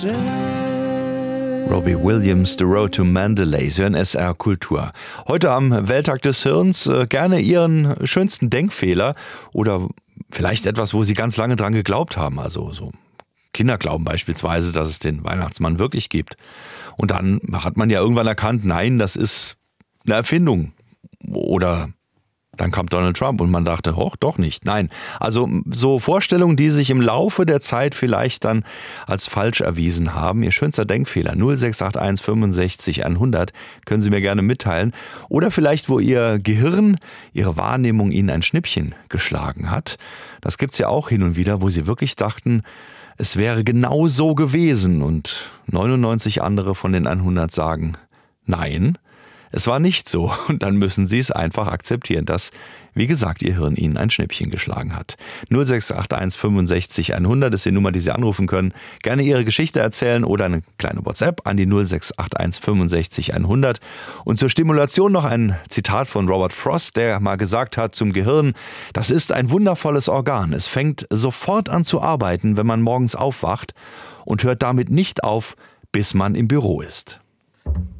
Robbie Williams, The Road to Mandalay, Sie hören SR Kultur. Heute am Welttag des Hirns gerne Ihren schönsten Denkfehler oder vielleicht etwas, wo Sie ganz lange dran geglaubt haben. Also so Kinder glauben beispielsweise, dass es den Weihnachtsmann wirklich gibt. Und dann hat man ja irgendwann erkannt, nein, das ist eine Erfindung. Oder dann kam Donald Trump und man dachte, hoch, doch nicht. Nein, also so Vorstellungen, die sich im Laufe der Zeit vielleicht dann als falsch erwiesen haben. Ihr schönster Denkfehler 0681 65 100 können Sie mir gerne mitteilen. Oder vielleicht, wo Ihr Gehirn, Ihre Wahrnehmung Ihnen ein Schnippchen geschlagen hat. Das gibt's ja auch hin und wieder, wo Sie wirklich dachten, es wäre genau so gewesen. Und 99 andere von den 100 sagen, nein, es war nicht so. Und dann müssen Sie es einfach akzeptieren, dass, wie gesagt, Ihr Hirn Ihnen ein Schnippchen geschlagen hat. 0681 65 100 ist die Nummer, die Sie anrufen können. Gerne Ihre Geschichte erzählen oder eine kleine WhatsApp an die 0681 65 100. Und zur Stimulation noch ein Zitat von Robert Frost, der mal gesagt hat zum Gehirn, das ist ein wundervolles Organ. Es fängt sofort an zu arbeiten, wenn man morgens aufwacht und hört damit nicht auf, bis man im Büro ist.